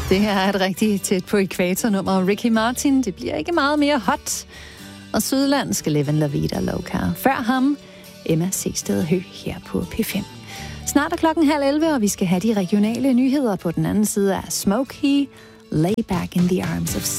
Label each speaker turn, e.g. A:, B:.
A: Det her er et rigtig tæt på ekvatornummer. Ricky Martin, det bliver ikke meget mere hot. Og Sydland skal leve en la vida loca. Før ham, Emma Seested Høgh her på P5. Snart er 10:30, og vi skal have de regionale nyheder på den anden side af Smokey. Lay back in the arms of